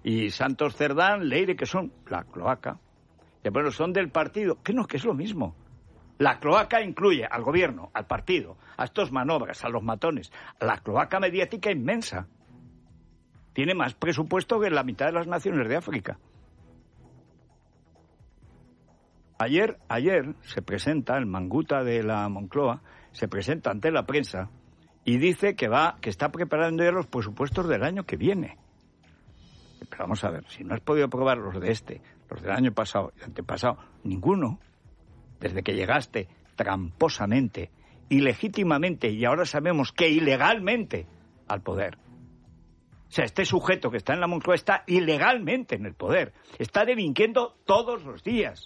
y Santos Cerdán, Leire, que son la cloaca. Y bueno, son del partido. Que no, que es lo mismo. La cloaca incluye al gobierno, al partido, a estos manobras, a los matones. La cloaca mediática inmensa. Tiene más presupuesto que la mitad de las naciones de África. Ayer se presenta, el manguta de la Moncloa, se presenta ante la prensa y dice que está preparando ya los presupuestos del año que viene. Pero vamos a ver, si no has podido aprobar los del año pasado y antepasado, ninguno, desde que llegaste tramposamente, ilegítimamente y ahora sabemos que ilegalmente al poder. O sea, este sujeto que está en la Moncloa está ilegalmente en el poder, está delinquiendo todos los días.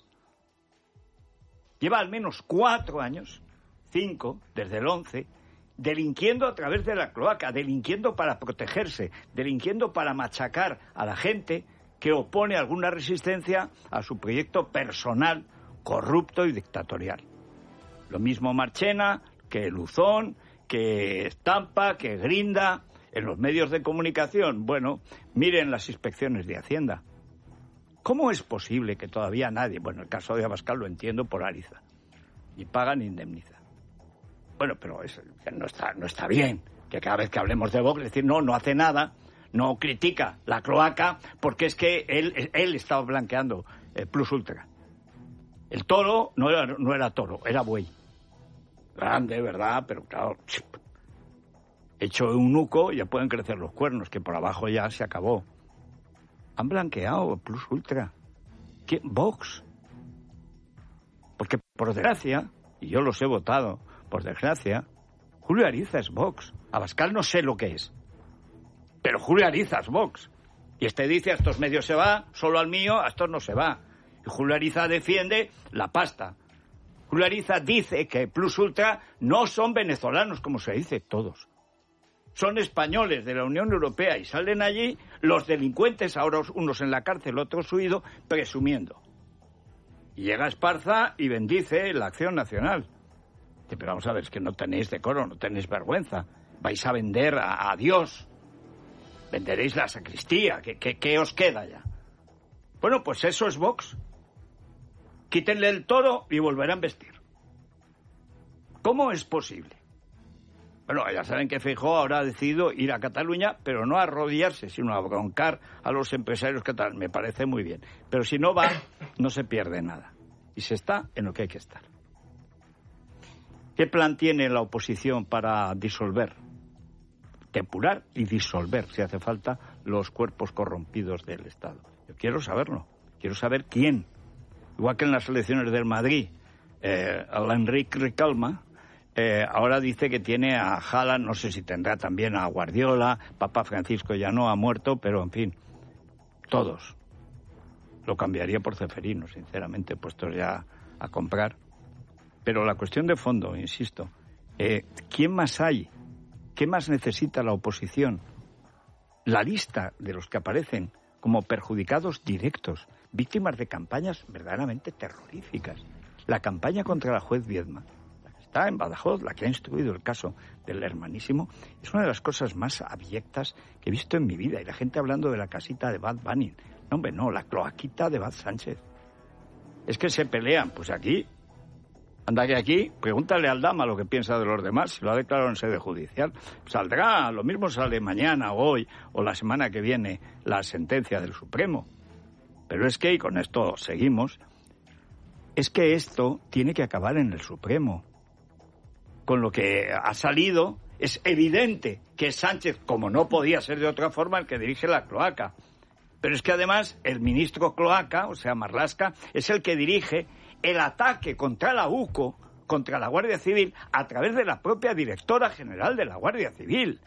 Lleva al menos 4 años, 5, desde el 11, delinquiendo a través de la cloaca, delinquiendo para protegerse, delinquiendo para machacar a la gente que opone alguna resistencia a su proyecto personal, corrupto y dictatorial. Lo mismo Marchena, que Luzón, que Estampa, que Grinda, en los medios de comunicación. Bueno, miren las inspecciones de Hacienda. ¿Cómo es posible que todavía nadie, bueno, el caso de Abascal lo entiendo por Ariza, ni paga ni indemniza? Bueno, pero eso no está bien, que cada vez que hablemos de Vox, decir, no hace nada, no critica la cloaca, porque es que él estaba blanqueando Plus Ultra. El toro no era toro, era buey. Grande, ¿verdad? Pero claro, hecho eunuco ya pueden crecer los cuernos, que por abajo ya se acabó. Han blanqueado Plus Ultra. ¿Qué? Vox. Porque, por desgracia, y yo los he votado, por desgracia, Julio Ariza es Vox. Abascal no sé lo que es. Pero Julio Ariza es Vox. Y dice, a estos medios se va, solo al mío, a estos no se va. Y Julio Ariza defiende la pasta. Julio Ariza dice que Plus Ultra no son venezolanos, como se dice, todos. Son españoles de la Unión Europea y salen allí los delincuentes, ahora unos en la cárcel, otros huidos, presumiendo. Y llega Esparza y bendice la acción nacional. Pero vamos a ver, es que no tenéis decoro, no tenéis vergüenza. Vais a vender a Dios. Venderéis la sacristía. ¿Qué os queda ya? Bueno, pues eso es Vox. Quítenle el toro y volverán a vestir. ¿Cómo es posible? Bueno, ya saben que Feijóo ahora ha decidido ir a Cataluña, pero no a arrodillarse, sino a broncar a los empresarios catalanes. Me parece muy bien. Pero si no va, no se pierde nada. Y se está en lo que hay que estar. ¿Qué plan tiene la oposición para disolver, depurar y disolver, si hace falta, los cuerpos corrompidos del Estado? Yo quiero saberlo. Quiero saber quién. Igual que en las elecciones del Madrid, Enrique Ricalma, ahora dice que tiene a Haaland, no sé si tendrá también a Guardiola, Papa Francisco ya no ha muerto, pero en fin, todos. Lo cambiaría por Ceferino, sinceramente, puestos ya a comprar. Pero la cuestión de fondo, insisto, ¿quién más hay? ¿Qué más necesita la oposición? La lista de los que aparecen como perjudicados directos, víctimas de campañas verdaderamente terroríficas. La campaña contra la juez Viedma, está en Badajoz, la que ha instruido el caso del hermanísimo, es una de las cosas más abyectas que he visto en mi vida. Y la gente hablando de la casita de Bad Bunny. No, hombre, no, la cloaquita de Bad Sánchez. Es que se pelean, pues aquí, anda que aquí, pregúntale al Dama lo que piensa de los demás, si lo ha declarado en sede judicial. Saldrá, lo mismo sale mañana, hoy, o la semana que viene, la sentencia del Supremo. Pero es que, y con esto seguimos, es que esto tiene que acabar en el Supremo. Con lo que ha salido, es evidente que es Sánchez, como no podía ser de otra forma, el que dirige la cloaca. Pero es que además el ministro cloaca, o sea, Marlaska, es el que dirige el ataque contra la UCO, contra la Guardia Civil, a través de la propia directora general de la Guardia Civil.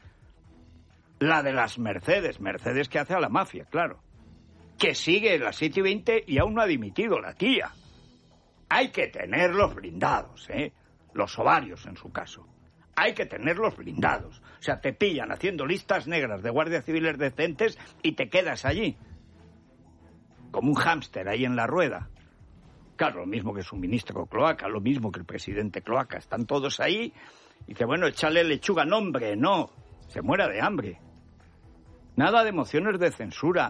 La de las Mercedes que hace a la mafia, claro. Que sigue en las 7:20 y aún no ha dimitido la tía. Hay que tenerlos blindados, los ovarios en su caso. Hay que tenerlos blindados. O sea, te pillan haciendo listas negras de guardias civiles decentes y te quedas allí. Como un hámster ahí en la rueda. Claro, lo mismo que su ministro cloaca, lo mismo que el presidente cloaca. Están todos ahí y dice, bueno, échale lechuga. No, hombre, no. Se muera de hambre. Nada de mociones de censura.